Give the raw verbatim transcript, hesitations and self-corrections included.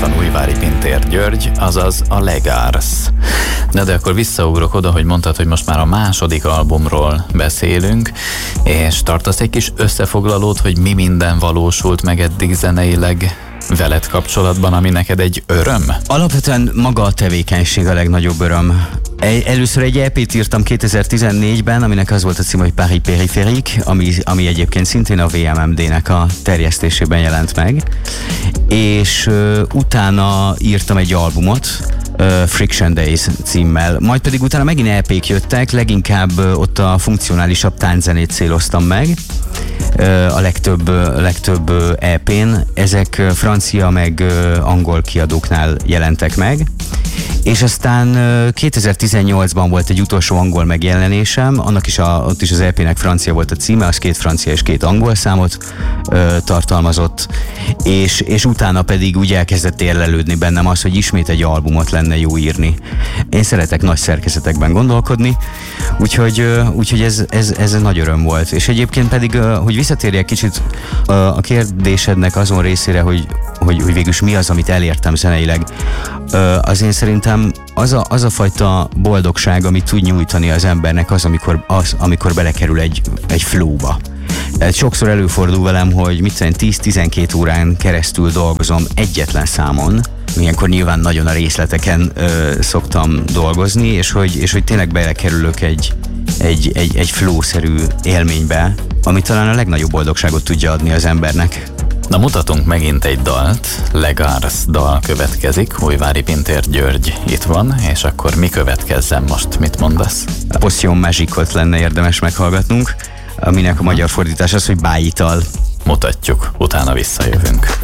van Újvári Pintér György, azaz a Legars. De, de akkor visszaugrok oda, hogy mondtad, hogy most már a második albumról beszélünk, és tartasz egy kis összefoglalót, hogy mi minden valósult meg eddig zeneileg veled kapcsolatban, ami neked egy öröm? Alapvetően maga a tevékenység a legnagyobb öröm. Először egy é pét írtam kétezer-tizennégyben, aminek az volt a cím, hogy Paris Périphérique, ami, ami egyébként szintén a vé em em dé-nek a terjesztésében jelent meg. És uh, utána írtam egy albumot, uh, Friction Days címmel. Majd pedig utána megint é pék jöttek, leginkább uh, ott a funkcionálisabb tánczenét céloztam meg. Uh, a legtöbb, uh, legtöbb uh, é pén. Ezek uh, francia meg uh, angol kiadóknál jelentek meg. És aztán uh, kétezer-tizennyolcban volt egy utolsó angol megjelenésem, annak is a, ott is az é pének francia volt a címe, az két francia és két angol számot uh, tartalmazott, és, és utána pedig úgy elkezdett érlelődni bennem az, hogy ismét egy albumot lenne jó írni. Én szeretek nagy szerkezetekben gondolkodni, úgyhogy, uh, úgyhogy ez, ez, ez nagy öröm volt. És egyébként pedig, uh, hogy visszatérjek kicsit uh, a kérdésednek azon részére, hogy, hogy, hogy végülis mi az, amit elértem zeneileg, uh, az én szerintem az a, az a fajta boldogság, amit tud nyújtani az embernek, az, amikor, az, amikor belekerül egy, egy flow-ba. Tehát sokszor előfordul velem, hogy mit tudom, tíz-tizenkét órán keresztül dolgozom egyetlen számon, ilyenkor nyilván nagyon a részleteken ö, szoktam dolgozni, és hogy, és hogy tényleg belekerülök egy, egy, egy, egy flow-szerű élménybe, ami talán a legnagyobb boldogságot tudja adni az embernek. Na, mutatunk megint egy dalt, Legars dal következik, Újvári Pintér György itt van, és akkor mi következzen most, mit mondasz? A Potion Magic-ot lenne érdemes meghallgatnunk, aminek a magyar fordítás az, hogy bájital. Mutatjuk, utána visszajövünk.